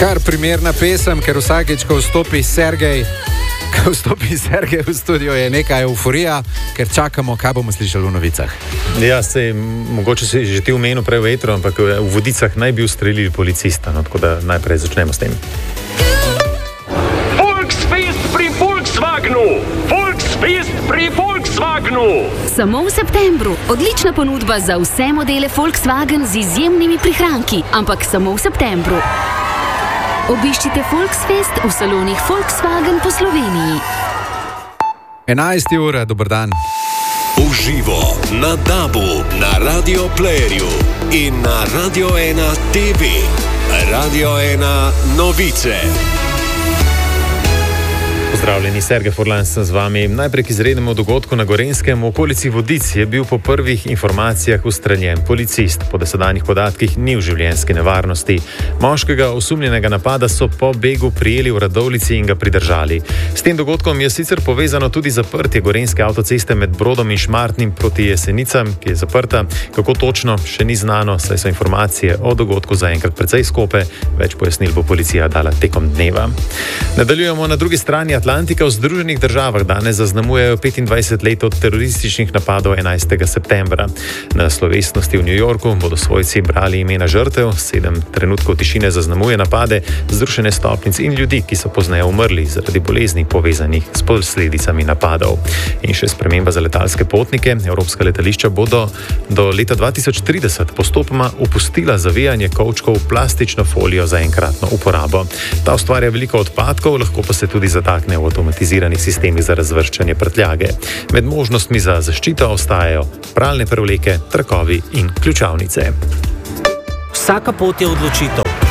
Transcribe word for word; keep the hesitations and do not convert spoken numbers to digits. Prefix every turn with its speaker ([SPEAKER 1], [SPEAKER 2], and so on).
[SPEAKER 1] Kar primerna pesem, ker vsakeč, ko vstopi Sergej, ko vstopi Sergej v studio, je neka euforija, ker čakamo, kaj bomo slišali v novicah.
[SPEAKER 2] Ja, se, mogoče si že ti omenil prej v etru, ampak v Vodicah naj bi ustrelili policista, no, tako da najprej začnemo s tem.
[SPEAKER 3] Volksfest pri Volkswagenu! Volksfest pri Volkswagenu!
[SPEAKER 4] Samo v septembru. Odlična ponudba za vse modele Volkswagen z izjemnimi prihranki, ampak samo v septembru. Obiščite Volksfest v salonih Volkswagen po Sloveniji.
[SPEAKER 1] enajsta ura, dober dan.
[SPEAKER 5] Uživo na Dabu, na Radio Playerju in na Radio ena T V. Radio ena novice.
[SPEAKER 2] Pozdravljeni, Sergej Furlan sem z vami. Najprej k izrednemu dogodku na Gorenjskem. V okolici Vodic je bil po prvih informacijah ustreljen policist. Po dosedanjih podatkih ni v življenjski nevarnosti. Moškega osumljenega napada so po begu prijeli v Radovljici in ga pridržali. S tem dogodkom je sicer povezano tudi zaprtje gorenjske avtoceste med Brodom in Šmartnim proti Jesenicam, ki je zaprta. Kako točno, še ni znano, saj so informacije o dogodku zaenkrat precej skope. Več pojasnil bo policija dala tekom dneva. Nadaljujemo na drugi strani Atlantika. V Združenih državah danes zaznamujejo petindvajset let od terorističnih napadov enajstega septembra. Na slovesnosti v New Yorku bodo svojci brali imena žrtev, sedem trenutkov tišine zaznamuje napade, zrušene stopnic in ljudi, ki so pozneje umrli zaradi bolezni povezanih s posledicami napadov. In še sprememba za letalske potnike. Evropska letališča bodo do leta dva tisoč trideset postopoma opustila zavijanje kovčkov v plastično folijo za enkratno uporabo. Ta ustvarja veliko odpadkov, lahko pa se tudi zatakne v avtomatiziranih sistemih za razvrščanje prtljage. Med možnostmi za zaščito ostajajo pralne prevleke, trakovi in ključavnice.
[SPEAKER 6] Vsaka pot je odločitev.